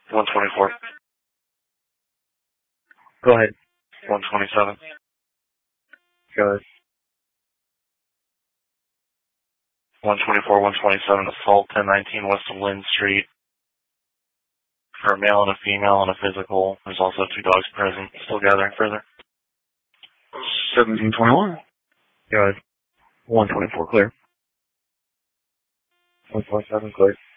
124. Go ahead. 127. Go ahead. 124, 127, assault 1019 West of Lynn Street. For a male and a female and a physical. There's also 2 dogs present. Still gathering further. 1721. Go ahead. 124, clear. 127, clear.